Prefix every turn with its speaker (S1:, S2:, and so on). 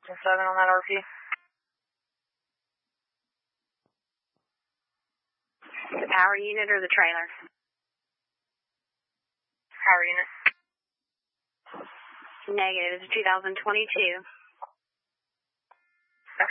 S1: 7 on that RP.
S2: The power unit or the trailer?
S1: Power unit.
S2: Negative. It's 2022.